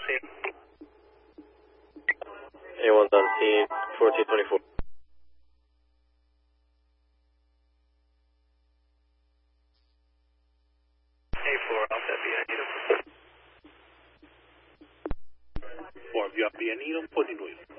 A1's on scene, 1424. A4, Alpha Bienito. 4, VIP Bienito, 49.